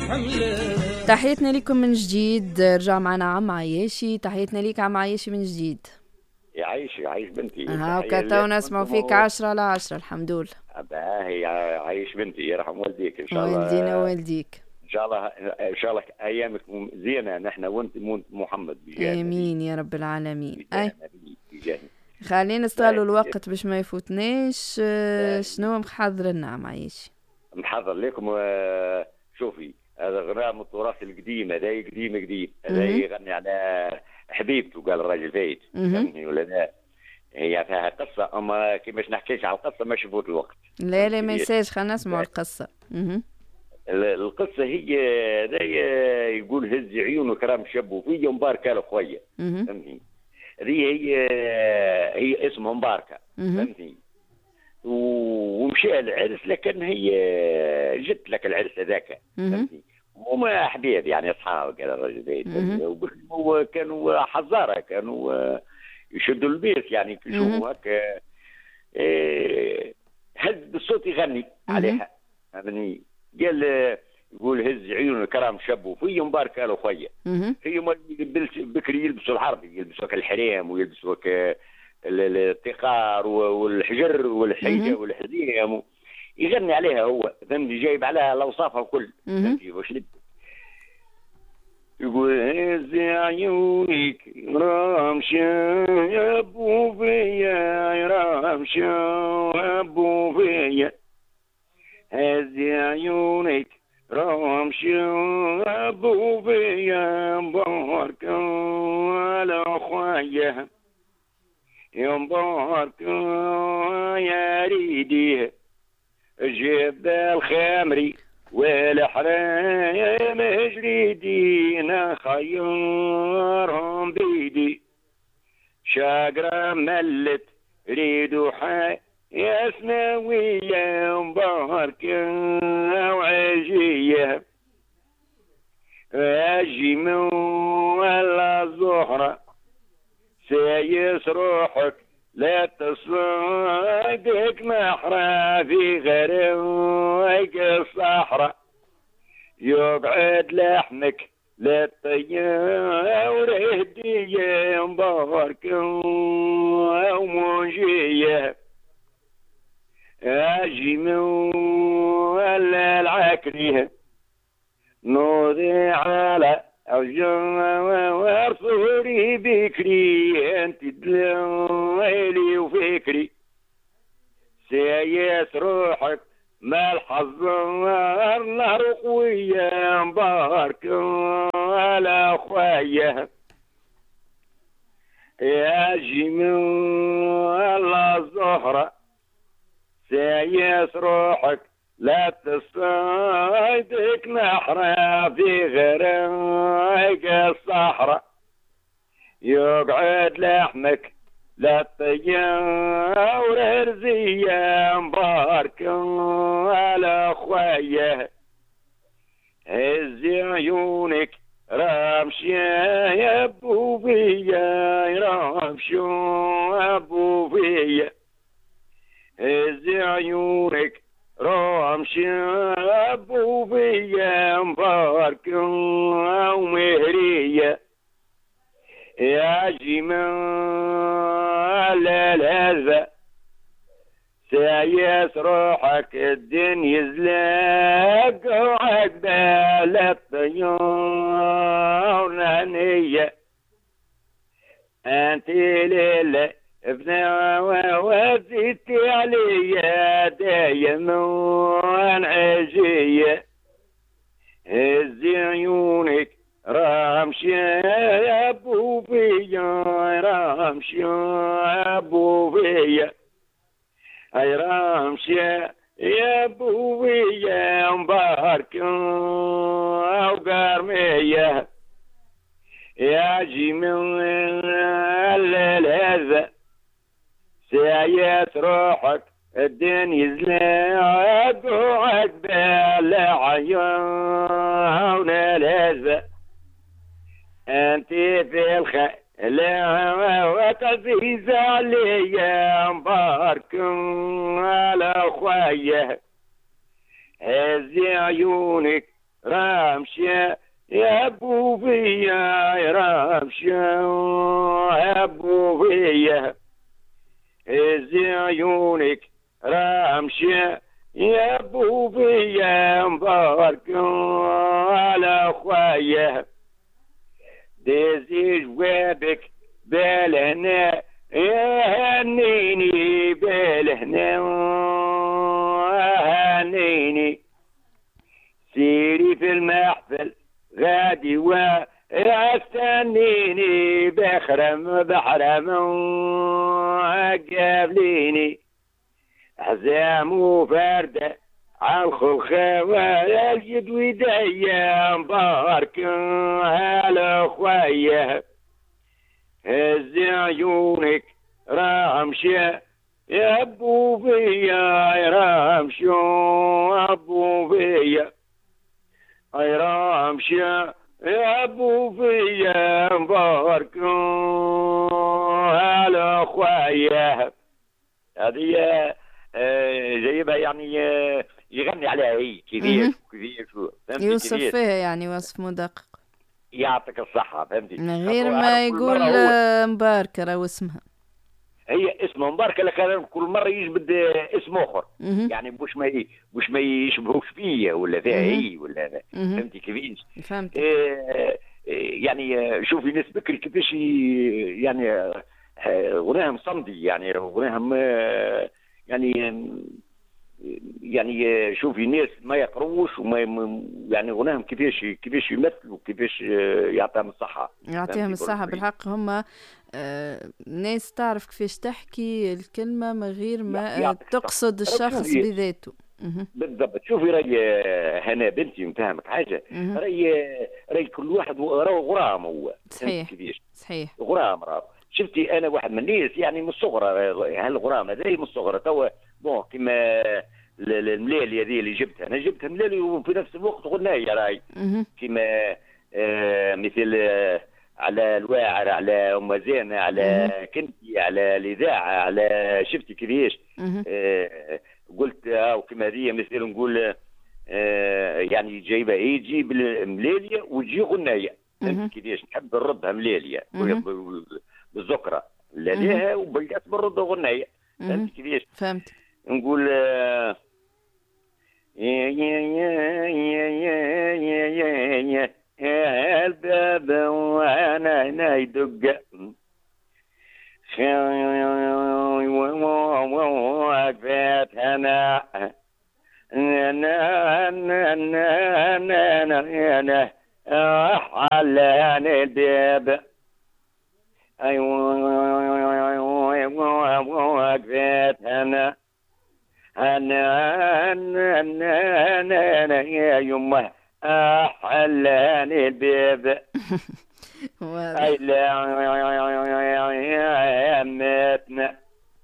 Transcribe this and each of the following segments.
تحياتنا لكم من جديد. رجع معنا عم عياشي. تحياتنا ليك عم عياشي من جديد. يعيش بنتي. هاكا تو نسمعوا فيك 10/10. الحمد لله. باهي عايش بنتي، يرحم والديك ان شاء الله. والدينا والديك ان شاء الله ايامك زينه، نحن وانت محمد بجانب. امين يا رب العالمين. بجانب. خلينا نستغلوا الوقت باش ما يفوتناش. شنو محضر لنا عم عياشي؟ محضر لكم. شوفي، هذا غناء من التراث القديم، هذا قديم هذا يغني على حبيبته، قال الراجل فايت فهمني ولا لا؟ هي فيها قصه، اما كي باش نحكيش على القصه ما شفوت الوقت. لا ما يساش، خلينا نسمعوا القصه. القصه هي يقول هز عيونه كرام شبوا فيا مباركه لخويا فهمتني. هي اسمها مباركه فهمتني. ومشى العرس، لكن هي جت لك العرس هذاك فهمتني. وما احباب يعني اصحاب، قال الرجل وكانوا حزاره، كانوا يشدوا البيت يعني يشوفوا هكا. هز بالصوت يغني عليها فهمتني. قال يقول هز عيون الكرام شبوا في مبارك قالوا خويا. هي بكري يلبسوا الحرب، يلبسوا الحريم ويلبسوا التقار والحجر والحيجه والحزيم، يغني عليها هو فهمتني، جايب عليها الاوصاف الكل فهمتي واش يقول هز عيونك رام شابوا فيا، رام شابوا فيا، هز عيونك رام شابوا فيا، مبارك على خويا يا مبارك يا ريدي، جبال خمري والحرام جريدي، خيرهم بيدي، شاقرة ملت ريدو حي يا سناوية، مبارك وعجية اجي من ولا الزهرة، سايس روحك لا تصدق نحرة في غريق الصحراء، يقعد لحمك لا الطيار هدية، مبارك ومنجية اجي من ولا العكريه، نوضي على ورصوري بكري، انت دليلي وفكري، سايس روحك ما الحظر نهر قوية، مبارك على خويا يا جميل الله الزهرة، سايس روحك لا تصيدك نحرة في غريق الصحراء، يقعد لحمك لا الطيار رزية، مبارك على خويا هز عيونك رامشي يا ابو فيا، رامشي ابو فيا، هز عيونك رامشي ابو فيا، مبارك ومهريه يا جمال الهذا، سايس روحك الدنيا زلاق وعقبال الطيور هنيه، انت ليله ابنا وزدتي عليا دايم وانعجيه، هز عيونك رامشي يا ابو فيا، رامشي ابو فيا، اي رامشي يا ابو فيا، مبارك وقرميه يا جميل هذا، سايس روحك الدنيا زلاق وعقبال عيون الهذا، انت في الخير لا وتعزيز عليا، مبارك على خويا هز عيونك رامشي يا ابو فيا رامشي يا ابو فيا هزي عيونك رامشي يا ابو فيا مبارك على خوايا دزي جوابك بالهنا يا هنيني بالهنا هنيني سيري في المحفل غادي واستنيني بحرم قابليني حزام وفردة عالخلخة الجد وديا مبارك على خوايا هزي عيونك رامشي يا ابو فيا يا رامشي ابو فيا يا رامشي يا ابو فيا مبارك على خوايا. هذه جايبها يعني يغني عليها هي كيفيش يوصف فيها يعني وصف مدقق. يعطيك الصحة فهمتي. من غير ما يقول مباركة راهو اسمها. هي اسمها مباركة لكن كل مرة يجبد اسم آخر. يعني مش ما يشبهوش فيا ولا فيها هي ولا فهمتي كيفيش. فهمت. يعني شوفي ناس بكري كيفاش يعني غناهم صمدي يعني غناهم يعني شوفي ناس ما يقروش وما يعني غناهم كيفاش يمثلوا كيفاش يعطيهم الصحة. يعطيهم الصحة بالحق. هم ناس تعرف كيفاش تحكي الكلمة من غير ما تقصد الشخص بذاته. بالضبط. شوفي راي هنا بنتي نفهمك حاجة. راي كل واحد راهو غرام هو. صحيح صحيح غرام راهو. شفتي انا واحد من الناس يعني من الصغرى هالغرام هذا من الصغرى توا بون كيما الملالي هذه اللي جبتها انا جبتها ملالي وفي نفس الوقت غنايه راي كيما مثل على الواعر على ام زينه على كنتي على الاذاعه على شفتي كيفاش قلت وكيما هذه مثل نقول يعني جايبه هي تجيب الملاليه وتجي غنايه كيفاش نحب نردها ملاليه بالذكرى لا ليها وبلقات بالرد غنايه. فهمت كيفاش؟ فهمت. نقول يا يا يا يا يا يا يا الباب وانا هنا يدق وقفت انا انا حلاني الباب وقفت انا يا يمه حلاني الباب اي لا ماتنا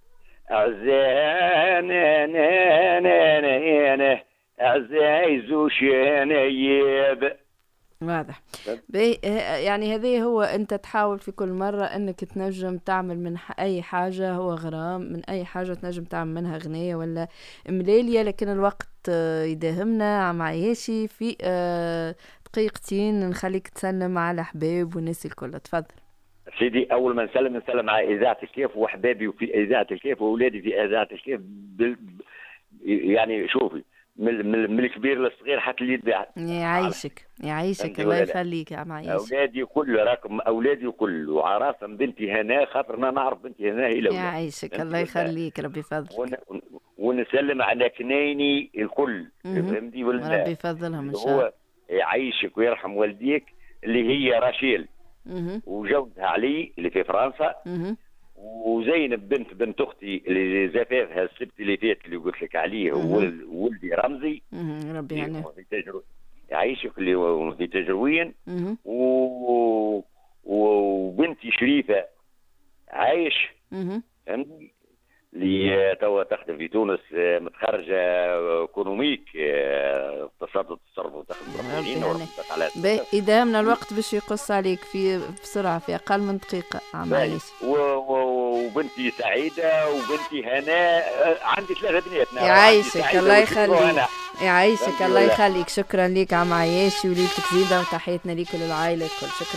عزانا عزايز وشنيب. واضح. يعني هذه هو أنت تحاول في كل مرة أنك تنجم تعمل من أي حاجة هو غرام من أي حاجة تنجم تعمل منها غنية ولا ملالية لكن الوقت يداهمنا عم عياشي في دقيقتين نخليك تسلم على حباب والناس الكل. تفضل سيدي. أول ما نسلم على إذاعة الكيف وأحبابي وفي إذاعة الكيف وأولادي في إذاعة الكيف يعني شوفي من الكبير للصغير حتى اللي يتباع. يعيشك الله يخليك يا عم عيش. اولادي كل راكم اولادي كل وعراسه بنتي هنا خاطر انا نعرف بنتي هنا هي الاولى. يعيشك الله يخليك ربي يفضلك. ونسلم على كنايني الكل فهمتي ولا ربي يفضلهم ان شاء الله. هو يعيشك ويرحم والديك اللي هي راشيل وجوزها علي اللي في فرنسا وزينب بنت اختي اللي زفافها السبت اللي فات اللي قلت لك عليه ولدي رمزي ربي يعنيه يعيشك اللي في تجروين وبنتي شريفه عايش فهمتني اللي توا تخدم في تونس متخرجه ايكونوميك اقتصاد التصرف وتخدم اذا من الوقت باش يقص عليك في بسرعه في اقل من دقيقه عم عايش. وبنتي سعيده وبنتي هناء عندي 3 بنات. يعيشك الله يخليك يعيشك الله يخليك. شكرا لك عم عياشي وليلتك زيدة وتحياتنا ليك وللعائلة الكل. شكرا.